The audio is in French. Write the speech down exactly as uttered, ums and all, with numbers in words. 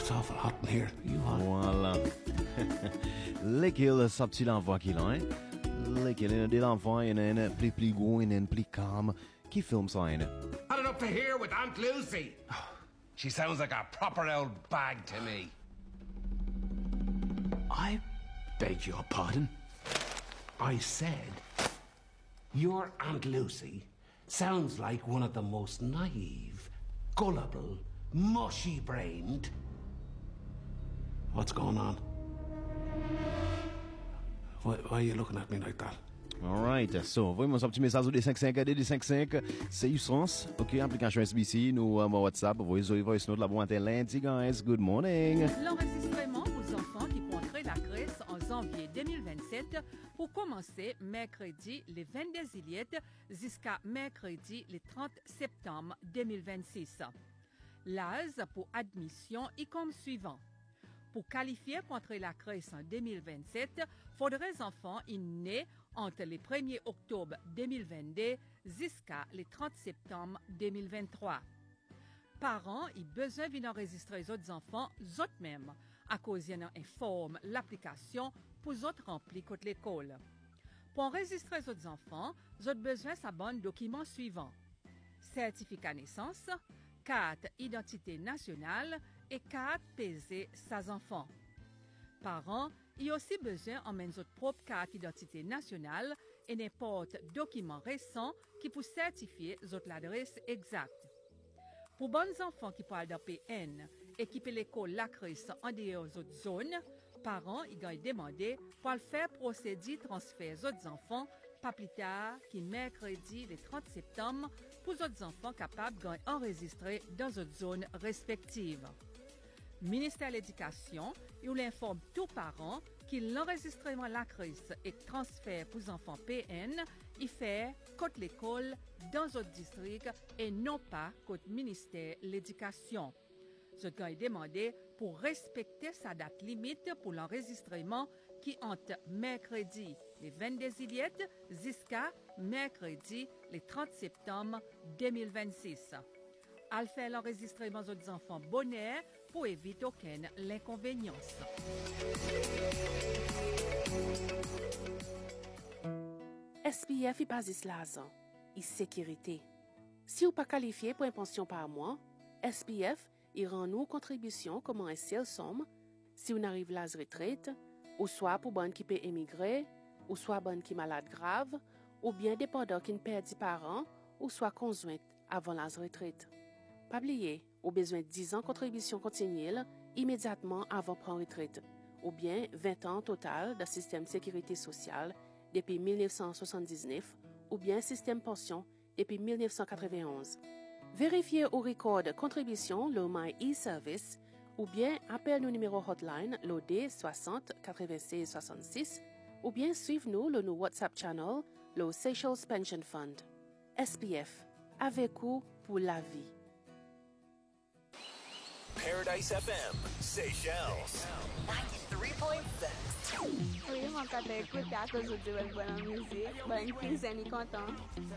It's awful hot in here. You hot? Voilà. Lequel sa petit l'enfant qu'il a, hein? Lequel il y a des enfants, il y en a un plus plus gros, il y en a un plus calme. Qui filme ça, hein? Had it up to here with Aunt Lucy. She sounds like a proper old bag to me. I beg your pardon. I said, your Aunt Lucy sounds like one of the most naive, gullible, mushy-brained... What's going on? Why, why are you looking at me like that? Alright, so, voyez-moi un petit message au D cinquante-cinq, D cinquante-cinq, c'est Usance, ok, application S B C, nous, euh, mon WhatsApp, voyez, voice note, la bonne lundi, guys, good morning. L'enregistrement aux enfants qui pourront entrer la Grèce en janvier deux mille vingt-sept pour commencer mercredi les vingt-deux juillet jusqu'à mercredi le trente septembre deux mille vingt-six. L'âge pour admission est comme suivant. Pour qualifier pour entrer la Grèce en deux mille vingt-sept, faudrait les enfants nés entre le premier octobre deux mille vingt-deux jusqu'à le trente septembre deux mille vingt-trois. Parents ont besoin d'enregistrer les autres enfants eux-mêmes à cause qu'ils informent l'application pour les autres remplir contre l'école. Pour enregistrer les autres enfants, ils ont besoin de bon document suivant: certificat naissance, carte identité nationale et carte pesée sans enfants. Parents ont aussi besoin d'emmener votre propre carte d'identité nationale et n'importe document récent qui peut certifier votre adresse exacte. Pour bons enfants qui parlent d'un P N, équiper l'école Lacris en dehors des autres zones, parents ils ont demandé pour le faire procéder transfert aux autres enfants pas plus tard que mercredi le trente septembre pour les autres enfants capables d'enregistrer dans d'autres zones respectives. Ministère de l'Éducation, il informe tous parents que l'enregistrement Lacris et transfert pour les enfants P N y fait contre l'école dans d'autres districts et non pas contre le ministère de l'Éducation. Je dois demander pour respecter sa date limite pour l'enregistrement qui entre mercredi le vingt-deux juillet jusqu'à mercredi le trente septembre deux mille vingt-six. À faire l'enregistrement des enfants bonheur pour éviter aucune inconvénience. S P F est basé sur l'argent et sécurité. Si vous pas qualifié pour une pension par mois, S P F il rend nous contribution comme un seul somme si on arrive à la retraite, ou soit pour bonne qui peut émigrer, ou soit bonne qui malade grave, ou bien dépendant qui ne perd parents, ou soit conjointe avant la retraite. Pas oublier, au besoin de dix ans contribution continue immédiatement avant prendre retraite, ou bien vingt ans total de système de sécurité sociale depuis mille neuf cent soixante-dix-neuf, ou bien système pension depuis mille neuf cent quatre-vingt-onze. Vérifiez au record de contribution le My e-Service ou bien appelle nos numéros hotline l'O D soixante quatre-vingt-seize soixante-six ou bien suivez-nous le nous WhatsApp channel le Seychelles Pension Fund. S P F, avec vous pour la vie. Paradise F M, Seychelles. ninety-three point six. Oui, mon papa écoute à cause de la bonne musique. Bonne cuisine, content.